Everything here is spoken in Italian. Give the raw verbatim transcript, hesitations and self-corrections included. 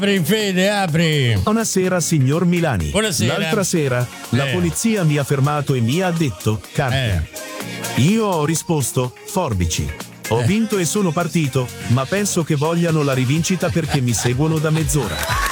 Apri, Fede, apri. Buonasera signor Milani. Buonasera. L'altra sera la Eh. polizia mi ha fermato e mi ha detto carte. Eh. Io ho risposto forbici. Ho Eh. vinto e sono partito, ma penso che vogliano la rivincita perché mi seguono da mezz'ora.